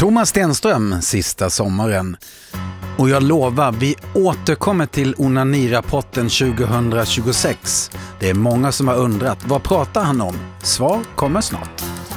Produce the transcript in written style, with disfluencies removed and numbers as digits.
Thomas Stenström, sista sommaren. Och jag lovar, vi återkommer till onanirapporten 2026. Det är många som har undrat, vad pratar han om? Svar kommer snart.